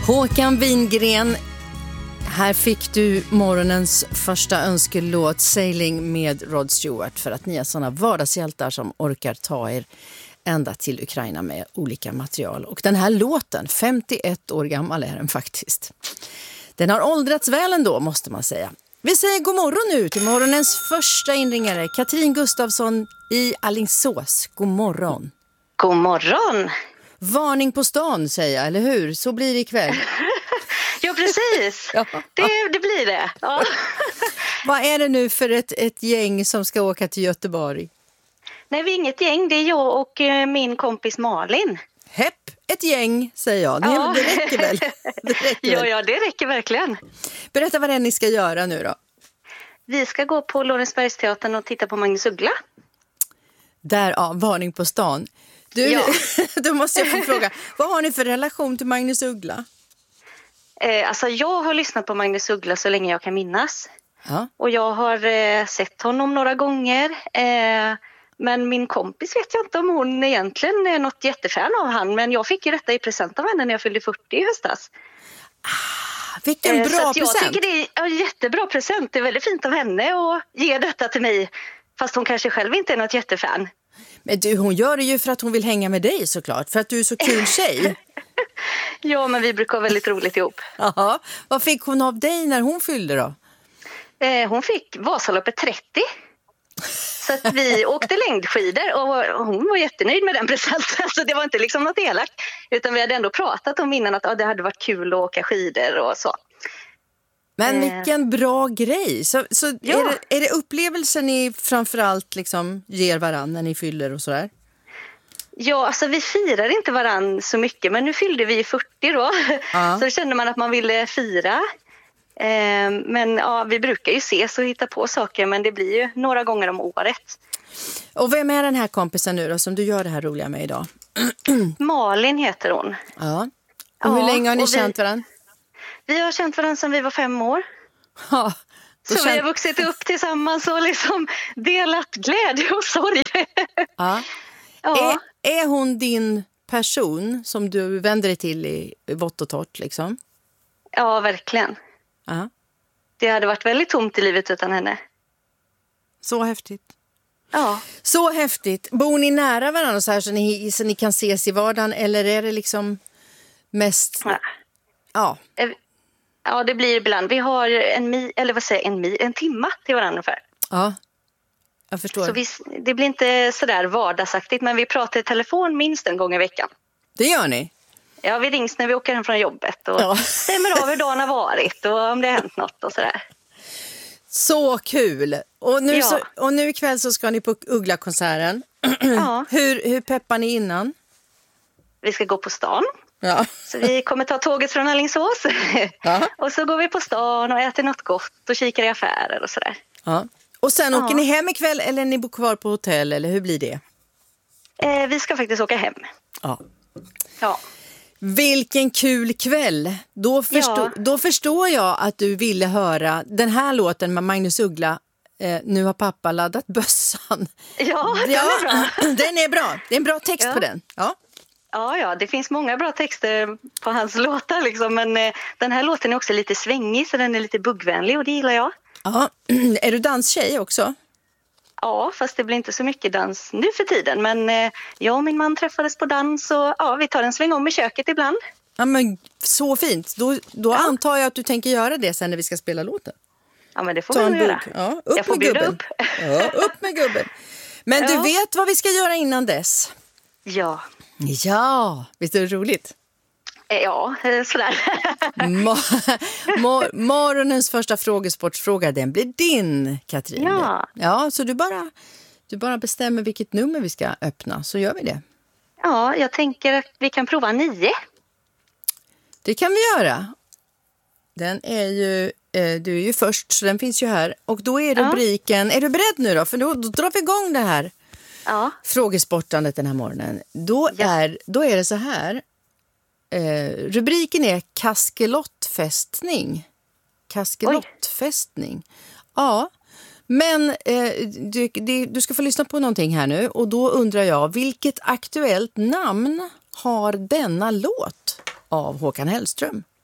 Håkan Wingren, här fick du morgonens första önskelåt Sailing med Rod Stewart, för att ni är sådana vardagshjältar som orkar ta er ända till Ukraina med olika material. Och den här låten, 51 år gammal är den faktiskt. Den har åldrats väl ändå, måste man säga. Vi säger god morgon nu till morgonens första inringare, Katrin Gustafsson i Alingsås. God morgon. God morgon. Varning på stan, säger jag, eller hur? Så blir det ikväll. Ja, precis. Ja. Det blir det. Ja. Vad är det nu för ett gäng som ska åka till Göteborg? Nej, vi är inget gäng. Det är jag och min kompis Malin. Hepp, ett gäng, säger jag. Ja. Det räcker väl? Ja, det räcker verkligen. Berätta vad det är ni ska göra nu då. Vi ska gå på Lorensbergsteatern och titta på Magnus Uggla. Där, ja, varning på stan. Du, Ja. Då måste jag få fråga, vad har ni för relation till Magnus Uggla? Alltså jag har lyssnat på Magnus Uggla så länge jag kan minnas. Ja. Och jag har sett honom några gånger. Men min kompis vet jag inte om hon egentligen är något jättefan av han. Men jag fick ju detta i present av henne när jag fyllde 40 i höstas. Vilken bra så att jag present. tycker det är en jättebra present. Det är väldigt fint av henne att ge detta till mig. Fast hon kanske själv inte är något jättefan. Men du, hon gör det ju för att hon vill hänga med dig såklart. För att du är så kul tjej. Ja, men vi brukar ha väldigt roligt ihop. Jaha. Vad fick hon av dig när hon fyllde då? Hon fick Vasaloppet 30. Så att vi åkte längdskidor och hon var jättenöjd med den presenten. Så det var inte liksom något elakt. Utan vi hade ändå pratat om innan att det hade varit kul att åka skidor och så. Men vilken bra grej. Så Ja. är det upplevelsen ni framförallt liksom ger varann när ni fyller och sådär? Ja, alltså vi firar inte varann så mycket. Men nu fyllde vi 40 då. Ja. Så då kände man att man ville fira. Men ja, vi brukar ju ses och hitta på saker. Men det blir ju några gånger om året. Och vem är den här kompisen nu då som du gör det här roliga med idag? Malin heter hon. Ja. Och hur länge har ni känt varandra? Vi har känt varandra sedan vi var 5 år. Ja. Så vi har vuxit upp tillsammans och liksom delat glädje och sorg. Ja. Ja. Är hon din person som du vänder dig till i vått och torrt liksom? Ja, verkligen. Ja. Det hade varit väldigt tomt i livet utan henne. Så häftigt. Ja. Så häftigt. Bor ni nära varandra så här så ni kan ses i vardagen, eller är det liksom mest... Ja. Ja, det blir ibland. Vi har en timma till varandra ungefär. Ja, jag förstår. Så det blir inte sådär vardagsaktigt, men vi pratar i telefon minst en gång i veckan. Det gör ni? Ja, vi rings när vi åker hem från jobbet och stämmer av hur dagen har varit och om det har hänt något och sådär. Så kul! Och nu ikväll så ska ni på Uggla-konserten. Ja. Hur peppar ni innan? Vi ska gå på stan. Ja. Så vi kommer ta tåget från Alingsås. Ja. Och så går vi på stan och äter något gott och kikar i affärer och sådär. Ja. Och sen åker ni hem ikväll eller ni bor kvar på hotell, eller hur blir det? Vi ska faktiskt åka hem. Ja. Ja. Vilken kul kväll! Då förstår jag att du ville höra den här låten med Magnus Uggla. Nu har pappa laddat bössan. Ja, den är bra. Den är bra. Det är en bra text på den. Ja. Ja, det finns många bra texter på hans låtar liksom, men den här låten är också lite svängig så den är lite buggvänlig och det gillar jag. Ja. Är du danstjej också? Ja, fast det blir inte så mycket dans nu för tiden, men jag och min man träffades på dans och vi tar en sväng om i köket ibland. Ja, men så fint. Då antar jag att du tänker göra det sen när vi ska spela låten. Ja, men det får vi nog göra. Ja, jag får bjuda upp. Ja, upp med gubben. Men du vet vad vi ska göra innan dess? Ja. Ja, visst är det roligt? Ja, sådär. Morgonens första frågesportsfråga, den blir din, Katrin. Ja, så du bara bestämmer vilket nummer vi ska öppna, så gör vi det. Ja, jag tänker att vi kan prova 9. Det kan vi göra. Den är ju, du är ju först, så den finns ju här. Och då är rubriken, är du beredd nu då? För då drar vi igång det här frågesportandet den här morgonen. Då är det så här. Rubriken är kaskelottfästning. Kaskelottfästning. Ja, men du ska få lyssna på någonting här nu. Och då undrar jag, vilket aktuellt namn har denna låt av Håkan Hellström?